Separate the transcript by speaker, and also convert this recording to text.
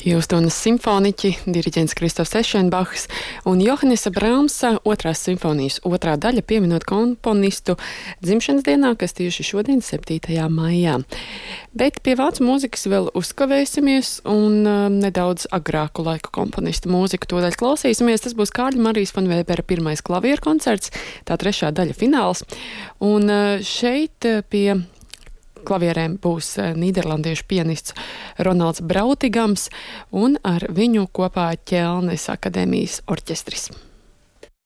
Speaker 1: Hjūstonas simfoniķi, diriģents Kristofs Eschenbachs un Johannesa Brāmsa otrās simfonijas otrā daļa pieminot komponistu dzimšanas dienā, kas tieši šodien 7. maijā. Bet pie vācu mūzikas vēl uzkavēsimies un nedaudz agrāku laiku komponistu mūziku tūdaļ klausīsimies. Tas būs Kārļa Marijas von Vēbera pirmais klavieru koncerts, tā trešā daļa fināls. Un šeit pie klavierēm būs nīderlandiešu pianists Ronalds Brautigams un ar viņu kopā Ķelnes akadēmijas orķestris.